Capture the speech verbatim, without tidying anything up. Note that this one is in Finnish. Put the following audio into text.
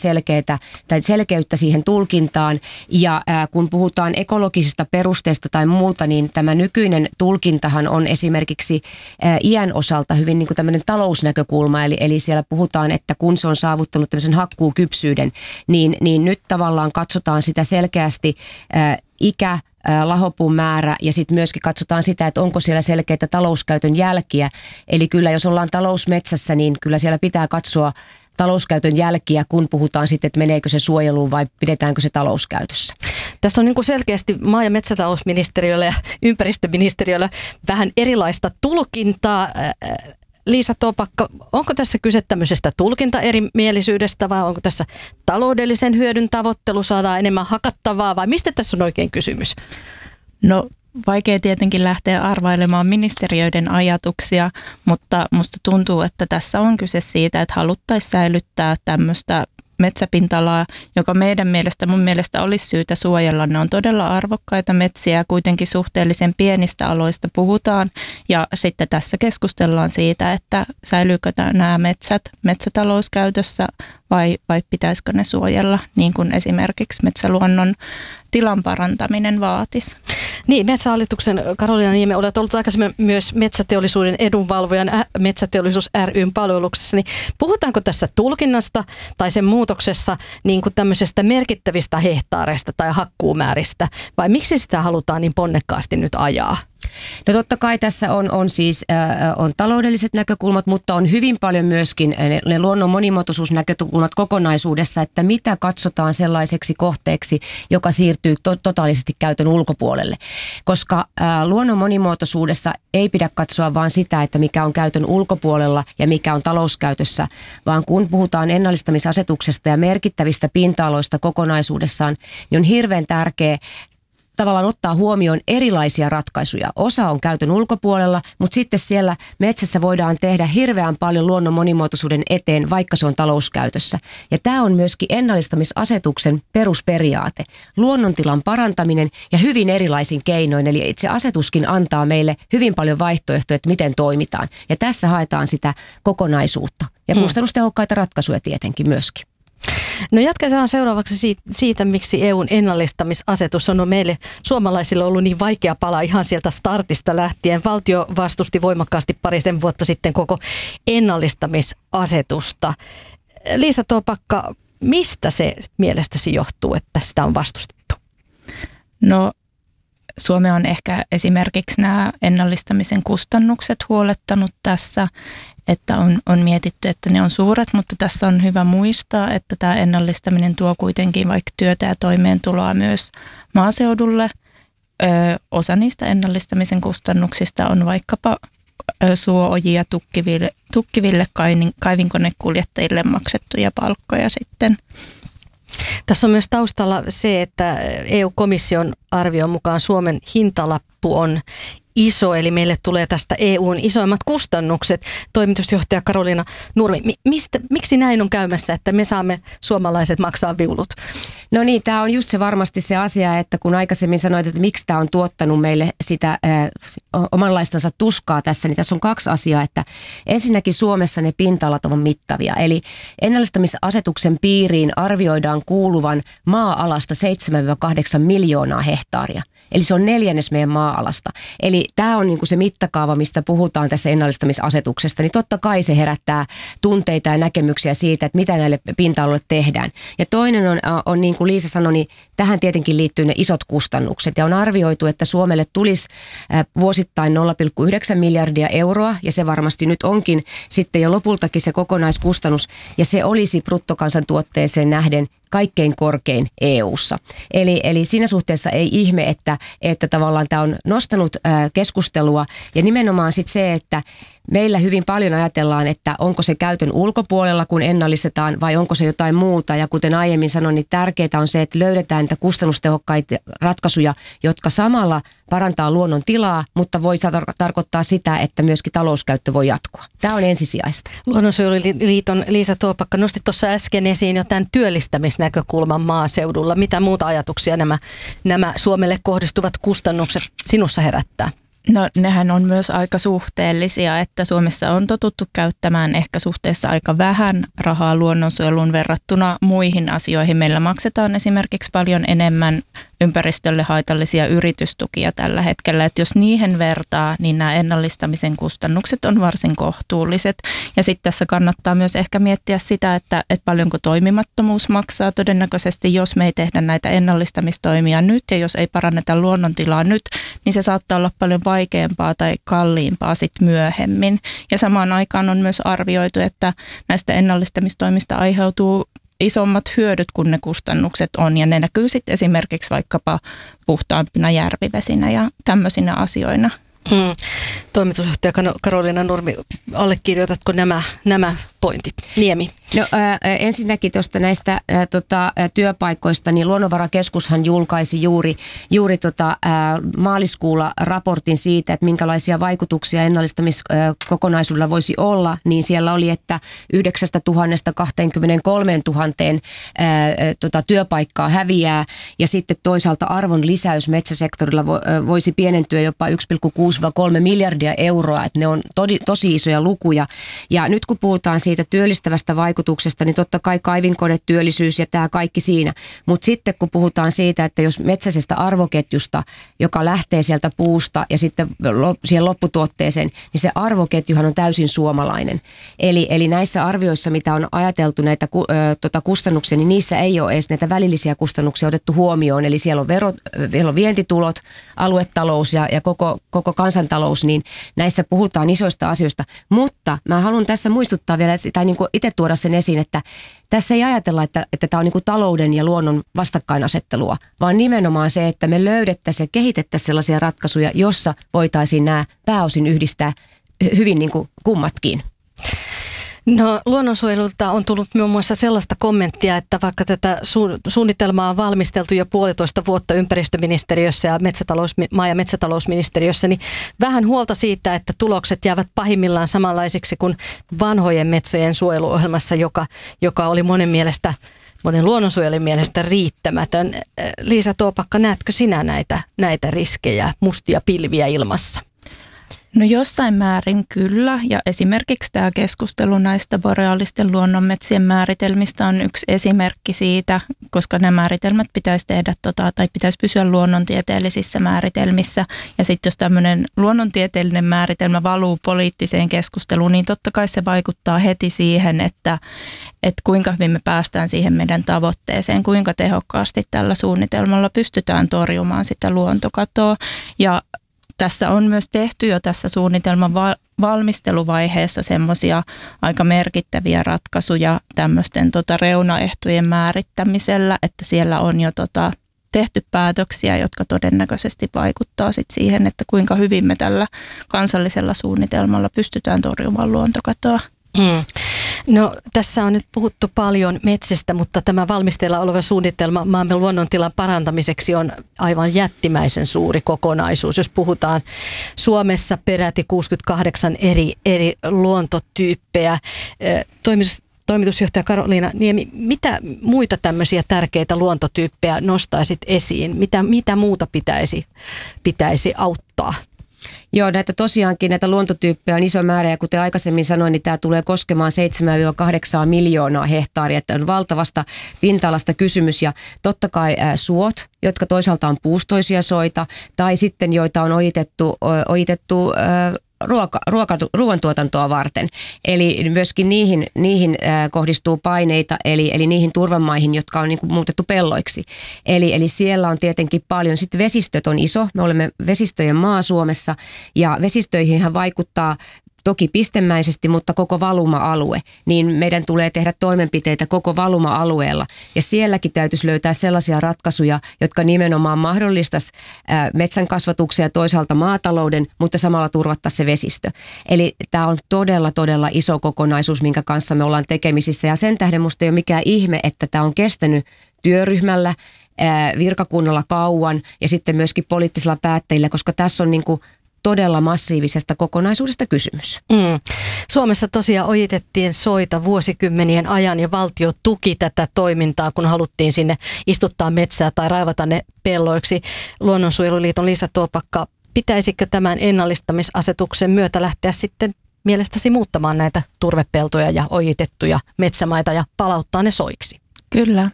selkeää tai selkeyttä siihen tulkintaan. Ja ää, kun puhutaan ekologisista perusteista tai muuta, niin tämä nykyinen tulkintahan on esimerkiksi ää, iän osalta hyvin niin kuin tämmöinen talousnäkökulma. Eli, eli siellä puhutaan, että kun se on saavuttanut tämmöisen hakkuukypsyyden, niin, niin nyt tavallaan katsotaan sitä selkeästi ää, ikä, lahopuun määrä ja sitten myöskin katsotaan sitä, että onko siellä selkeitä talouskäytön jälkiä. Eli kyllä jos ollaan talousmetsässä, niin kyllä siellä pitää katsoa talouskäytön jälkiä, kun puhutaan sitten, että meneekö se suojeluun vai pidetäänkö se talouskäytössä. Tässä on niin kuin selkeästi maa- ja metsätalousministeriöllä ja ympäristöministeriöllä vähän erilaista tulkintaa. Liisa Topakka, onko tässä kyse tämmöisestä tulkintaerimielisyydestä vai onko tässä taloudellisen hyödyn tavoittelu, saadaan enemmän hakattavaa vai mistä tässä on oikein kysymys? No vaikea tietenkin lähteä arvailemaan ministeriöiden ajatuksia, mutta musta tuntuu, että tässä on kyse siitä, että haluttaisiin säilyttää tämmöistä metsäpinta-alaa, joka meidän mielestä, mun mielestä olisi syytä suojella. Ne on todella arvokkaita metsiä, kuitenkin suhteellisen pienistä aloista puhutaan. Ja sitten tässä keskustellaan siitä, että säilyykö nämä metsät metsätalouskäytössä vai, vai pitäisikö ne suojella, niin kuin esimerkiksi metsäluonnon tilan parantaminen vaatisi. Niin, Metsähallituksen Karoliina Niemi, olet ollut aikaisemmin myös metsäteollisuuden edunvalvojan ä, Metsäteollisuus ry:n palveluksessa. Niin puhutaanko tässä tulkinnasta tai sen muutoksessa niin kuin tämmöisestä merkittävistä hehtaareista tai hakkuumääristä vai miksi sitä halutaan niin ponnekkaasti nyt ajaa? No totta kai tässä on, on siis äh, on taloudelliset näkökulmat, mutta on hyvin paljon myöskin ne, ne luonnon monimuotoisuusnäkökulmat kokonaisuudessa, että mitä katsotaan sellaiseksi kohteeksi, joka siirtyy to- totaalisesti käytön ulkopuolelle. Koska äh, luonnon monimuotoisuudessa ei pidä katsoa vain sitä, että mikä on käytön ulkopuolella ja mikä on talouskäytössä, vaan kun puhutaan ennallistamisasetuksesta ja merkittävistä pinta-aloista kokonaisuudessaan, niin on hirveän tärkeää tavallaan ottaa huomioon erilaisia ratkaisuja. Osa on käytön ulkopuolella, mutta sitten siellä metsässä voidaan tehdä hirveän paljon luonnon monimuotoisuuden eteen, vaikka se on talouskäytössä. Ja tämä on myöskin ennallistamisasetuksen perusperiaate. Luonnontilan parantaminen ja hyvin erilaisin keinoin. Eli itse asetuskin antaa meille hyvin paljon vaihtoehtoja, että miten toimitaan. Ja tässä haetaan sitä kokonaisuutta. Ja kustannustehokkaita ratkaisuja tietenkin myöskin. No jatketaan seuraavaksi siitä, siitä, miksi E U:n ennallistamisasetus on meille suomalaisille ollut niin vaikea pala ihan sieltä startista lähtien. Valtio vastusti voimakkaasti parisen vuotta sitten koko ennallistamisasetusta. Liisa Topakka, mistä se mielestäsi johtuu, että sitä on vastustettu? No Suomea on ehkä esimerkiksi nämä ennallistamisen kustannukset huolettanut tässä, että on, on mietitty, että ne on suuret, mutta tässä on hyvä muistaa, että tämä ennallistaminen tuo kuitenkin vaikka työtä ja toimeentuloa myös maaseudulle. Ö, osa niistä ennallistamisen kustannuksista on vaikkapa ö, suo-ojia tukkiville, tukkiville kaivinkonekuljettajille maksettuja palkkoja sitten. Tässä on myös taustalla se, että E U-komission arvion mukaan Suomen hintalappu on iso, eli meille tulee tästä E U:n isoimmat kustannukset. Toimitusjohtaja Karoliina Nurmi, mistä, miksi näin on käymässä, että me saamme suomalaiset maksaa viulut? No niin, tämä on just se varmasti se asia, että kun aikaisemmin sanoit, että miksi tämä on tuottanut meille sitä äh, omanlaistansa tuskaa tässä, niin tässä on kaksi asiaa, että ensinnäkin Suomessa ne pinta-alat ovat mittavia, eli ennallistamisasetuksen piiriin arvioidaan kuuluvan maa-alasta seitsemän kahdeksan miljoonaa hehtaaria. Eli se on neljännes meidän maa-alasta. Eli tämä on niinku se mitakaava, mistä puhutaan tässä ennallistamisasetuksesta. Niin totta kai se herättää tunteita ja näkemyksiä siitä, että mitä näille pinta-aloille tehdään. Ja toinen on, on niin kuin Liisa sanoi, niin tähän tietenkin liittyy ne isot kustannukset. Ja on arvioitu, että Suomelle tulisi vuosittain nolla pilkku yhdeksän miljardia euroa. Ja se varmasti nyt onkin sitten jo lopultakin se kokonaiskustannus. Ja se olisi bruttokansantuotteeseen nähden kaikkein korkein E U:ssa. Eli, eli siinä suhteessa ei ihme, että, että tavallaan tämä on nostanut ää, keskustelua ja nimenomaan sitten se, että meillä hyvin paljon ajatellaan, että onko se käytön ulkopuolella, kun ennallistetaan vai onko se jotain muuta. Ja kuten aiemmin sanoin, niin tärkeää on se, että löydetään niitä kustannustehokkaita ratkaisuja, jotka samalla parantaa luonnon tilaa, mutta voi tar- tarkoittaa sitä, että myöskin talouskäyttö voi jatkua. Tämä on ensisijaista. Luonnonsuojeluliiton Liisa Topakka nosti tuossa äsken esiin jo tämän työllistämisnäkökulman maaseudulla. Mitä muuta ajatuksia nämä, nämä Suomelle kohdistuvat kustannukset sinussa herättää? No nehän on myös aika suhteellisia, että Suomessa on totuttu käyttämään ehkä suhteessa aika vähän rahaa luonnonsuojeluun verrattuna muihin asioihin. Meillä maksetaan esimerkiksi paljon enemmän ympäristölle haitallisia yritystukia tällä hetkellä, että jos niihin vertaa, niin nämä ennallistamisen kustannukset on varsin kohtuulliset. Ja sitten tässä kannattaa myös ehkä miettiä sitä, että, että paljonko toimimattomuus maksaa todennäköisesti, jos me ei tehdä näitä ennallistamistoimia nyt ja jos ei paranneta luonnontilaa nyt, niin se saattaa olla paljon vaikeampaa tai kalliimpaa sitten myöhemmin. Ja samaan aikaan on myös arvioitu, että näistä ennallistamistoimista aiheutuu isommat hyödyt kuin ne kustannukset on, ja ne näkyy sitten esimerkiksi vaikkapa puhtaampina järvivesinä ja tämmöisinä asioina. Hmm. Toimitusjohtaja Karoliina Nurmi, allekirjoitatko nämä, nämä pointit? Niemi. No ää, ensinnäkin tuosta näistä ää, tota, työpaikoista, niin Luonnonvarakeskushan julkaisi juuri, juuri tota, ää, maaliskuulla raportin siitä, että minkälaisia vaikutuksia ennallistamiskokonaisuudella voisi olla, niin siellä oli, että yhdeksästä tuhannesta kaksikymmentäkolmetuhatta ää, tota, työpaikkaa häviää, ja sitten toisaalta arvon lisäys metsäsektorilla vo, ää, voisi pienentyä jopa yksi pilkku kuusi kolme miljardia euroa, että ne on todi, tosi isoja lukuja. Ja nyt kun puhutaan siitä työllistävästä vaikutuksesta, niin totta kai kaivinkonetyöllisyys ja tämä kaikki siinä. Mutta sitten kun puhutaan siitä, että jos metsäisestä arvoketjusta, joka lähtee sieltä puusta ja sitten siihen lopputuotteeseen, niin se arvoketjuhan on täysin suomalainen. Eli, eli näissä arvioissa, mitä on ajateltu näitä ö, tota kustannuksia, niin niissä ei ole edes näitä välillisiä kustannuksia otettu huomioon. Eli siellä on, vero, siellä on vientitulot, aluetalous ja, ja koko, koko kansantalous, niin näissä puhutaan isoista asioista. Mutta mä haluan tässä muistuttaa vielä, tai niin kuin itse tuoda sen esiin, että tässä ei ajatella, että, että tämä on niin kuin talouden ja luonnon vastakkainasettelua, vaan nimenomaan se, että me löydettäisiin ja kehitettäisiin sellaisia ratkaisuja, jossa voitaisiin nämä pääosin yhdistää hyvin niin kuin kummatkin. No, luonnonsuojelulta on tullut muun muassa sellaista kommenttia, että vaikka tätä su- suunnitelmaa on valmisteltu jo puolitoista vuotta ympäristöministeriössä ja metsätalous, maa- ja metsätalousministeriössä, niin vähän huolta siitä, että tulokset jäävät pahimmillaan samanlaisiksi kuin vanhojen metsojen suojeluohjelmassa, joka, joka oli monen mielestä, monen luonnonsuojelun mielestä riittämätön. Liisa Toopakka, näetkö sinä näitä, näitä riskejä, mustia pilviä ilmassa? No jossain määrin kyllä, ja esimerkiksi tämä keskustelu näistä boreaalisten luonnonmetsien määritelmistä on yksi esimerkki siitä, koska nämä määritelmät pitäisi tehdä tota, tai pitäisi pysyä luonnontieteellisissä määritelmissä. Ja sitten jos tämmöinen luonnontieteellinen määritelmä valuu poliittiseen keskusteluun, niin totta kai se vaikuttaa heti siihen, että, että kuinka hyvin me päästään siihen meidän tavoitteeseen, kuinka tehokkaasti tällä suunnitelmalla pystytään torjumaan sitä luontokatoa. Ja tässä on myös tehty jo tässä suunnitelman valmisteluvaiheessa semmoisia aika merkittäviä ratkaisuja tämmöisten tota reunaehtojen määrittämisellä, että siellä on jo tota tehty päätöksiä, jotka todennäköisesti vaikuttaa sit siihen, että kuinka hyvin me tällä kansallisella suunnitelmalla pystytään torjumaan luontokatoa. Hmm. No tässä on nyt puhuttu paljon metsistä, mutta tämä valmisteilla oleva suunnitelma maamme luonnontilan parantamiseksi on aivan jättimäisen suuri kokonaisuus. Jos puhutaan Suomessa peräti kuusikymmentäkahdeksan eri, eri luontotyyppejä. Toimitus, toimitusjohtaja Karoliina Niemi, mitä muita tämmöisiä tärkeitä luontotyyppejä nostaisit esiin? Mitä, mitä muuta pitäisi, pitäisi auttaa? Joo, näitä tosiaankin näitä luontotyyppejä on iso määrä, ja kuten aikaisemmin sanoin, niin tämä tulee koskemaan seitsemästä kahdeksaan miljoonaa hehtaaria, että on valtavasta pinta-alasta kysymys, ja totta kai ää, suot, jotka toisaalta on puustoisia soita, tai sitten joita on ojitettu, ojitettu ää, Ruoka, ruoka, ruoantuotantoa varten. Eli myöskin niihin, niihin äh, kohdistuu paineita, eli, eli niihin turvamaihin, jotka on niin kuin muutettu pelloiksi. Eli, eli siellä on tietenkin paljon. Sitten vesistöt on iso. Me olemme vesistöjen maa Suomessa, ja vesistöihinhän vaikuttaa toki pistemäisesti, mutta koko valuma-alue, niin meidän tulee tehdä toimenpiteitä koko valuma-alueella. Ja sielläkin täytyisi löytää sellaisia ratkaisuja, jotka nimenomaan mahdollistaisi metsän kasvatuksia ja toisaalta maatalouden, mutta samalla turvattaisiin se vesistö. Eli tämä on todella, todella iso kokonaisuus, minkä kanssa me ollaan tekemisissä. Ja sen tähden musta ei ole mikään ihme, että tämä on kestänyt työryhmällä, virkakunnalla kauan ja sitten myöskin poliittisilla päättäjillä, koska tässä on niin kuin todella massiivisesta kokonaisuudesta kysymys. Mm. Suomessa tosiaan ojitettiin soita vuosikymmenien ajan ja valtio tuki tätä toimintaa, kun haluttiin sinne istuttaa metsää tai raivata ne pelloiksi. Luonnonsuojeluliiton Liisa Toopakka, pitäisikö tämän ennallistamisasetuksen myötä lähteä sitten mielestäsi muuttamaan näitä turvepeltoja ja ojitettuja metsämaita ja palauttaa ne soiksi? Kyllä,